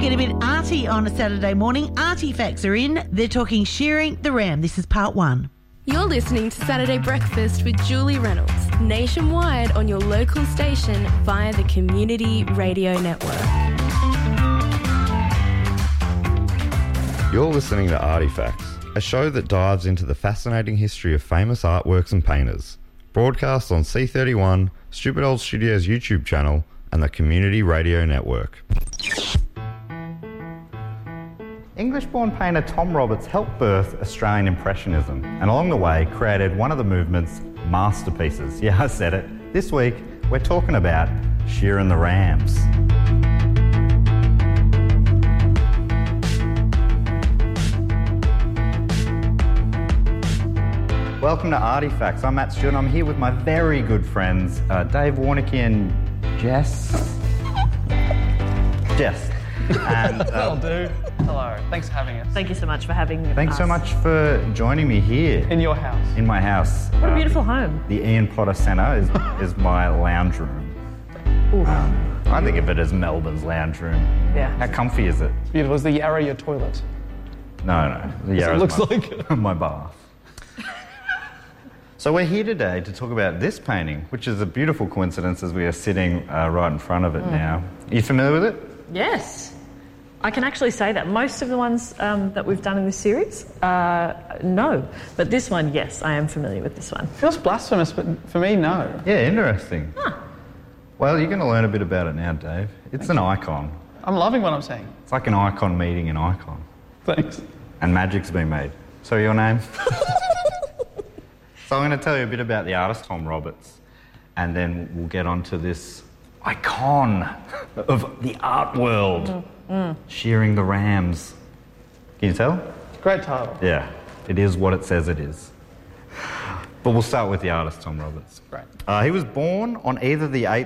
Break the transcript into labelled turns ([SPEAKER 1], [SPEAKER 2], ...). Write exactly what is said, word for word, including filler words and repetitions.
[SPEAKER 1] get a bit arty on a Saturday morning. Artifacts are in. They're talking shearing the ram. This is part one.
[SPEAKER 2] You're listening to Saturday Breakfast with Julie Reynolds, nationwide on your local station via the Community Radio Network.
[SPEAKER 3] You're listening to Artifacts, a show that dives into the fascinating history of famous artworks and painters. Broadcast on C thirty-one, Stupid Old Studios YouTube channel, and the Community Radio Network. English-born painter Tom Roberts helped birth Australian Impressionism, and along the way created one of the movement's masterpieces. Yeah, I said it. This week, we're talking about shearing the rams. Welcome to Artifacts. I'm Matt Stewart. I'm here with my very good friends, uh, Dave Warnicky and Jess. Jess. And, um,
[SPEAKER 4] That'll do. Hello. Thanks for having us.
[SPEAKER 5] Thank you so much for having us.
[SPEAKER 3] Thanks so much for joining me here.
[SPEAKER 4] In your house.
[SPEAKER 3] In my house.
[SPEAKER 5] What a
[SPEAKER 3] Uh,
[SPEAKER 5] beautiful home.
[SPEAKER 3] The Ian Potter Centre is, is my lounge room. Um, I think of it as Melbourne's lounge room.
[SPEAKER 5] Yeah.
[SPEAKER 3] How comfy is it?
[SPEAKER 4] It's beautiful. Is the Yarra your toilet?
[SPEAKER 3] No, no. The
[SPEAKER 4] It
[SPEAKER 3] Yarra's
[SPEAKER 4] looks
[SPEAKER 3] my,
[SPEAKER 4] like
[SPEAKER 3] my bath. So we're here today to talk about this painting, which is a beautiful coincidence as we are sitting uh, right in front of it mm. now. Are you familiar with it?
[SPEAKER 5] Yes. I can actually say that. Most of the ones um, that we've done in this series, uh, no. But this one, yes, I am familiar with this one.
[SPEAKER 4] Feels blasphemous, but for me, no.
[SPEAKER 3] Yeah, interesting.
[SPEAKER 5] Huh.
[SPEAKER 3] Well, you're going to learn a bit about it now, Dave. It's
[SPEAKER 4] Thank
[SPEAKER 3] an
[SPEAKER 4] you.
[SPEAKER 3] icon.
[SPEAKER 4] I'm loving what I'm saying.
[SPEAKER 3] It's like an icon meeting an icon.
[SPEAKER 4] Thanks.
[SPEAKER 3] And magic's been made. So your name? So I'm going to tell you a bit about the artist Tom Roberts, and then we'll get on to this icon of the art world, mm, mm. shearing the rams. Can you tell?
[SPEAKER 4] Great title.
[SPEAKER 3] Yeah, it is what it says it is. But we'll start with the artist Tom Roberts.
[SPEAKER 4] Great.
[SPEAKER 3] Uh, he was born on either the eighth